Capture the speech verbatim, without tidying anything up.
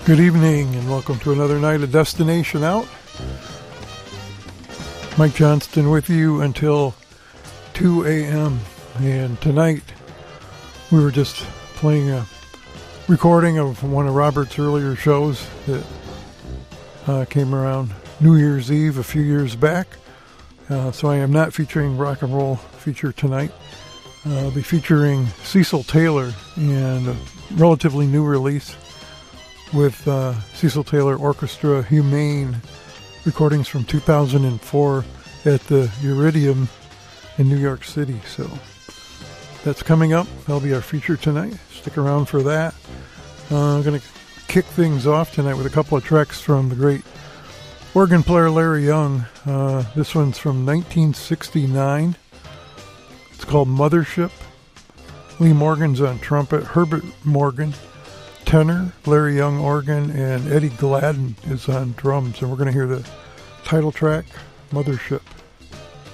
Good evening and welcome to another night of Destination Out. Mike Johnston with you until two a.m. And tonight we were just playing a recording of one of Robert's earlier shows that uh, came around New Year's Eve a few years back. Uh, so I am not featuring rock and roll feature tonight. Uh, I'll be featuring Cecil Taylor and a relatively new release with uh, Cecil Taylor Orchestra Humane, recordings from two thousand four at the Iridium in New York City. So that's coming up. That'll be our feature tonight. Stick around for that. Uh, I'm going to kick things off tonight with a couple of tracks from the great organ player Larry Young. Uh, this one's from nineteen sixty-nine. It's called Mothership. Lee Morgan's on trumpet, Herbert Morgan tenor, Larry Young organ, and Eddie Gladden is on drums. And we're going to hear the title track, Mothership.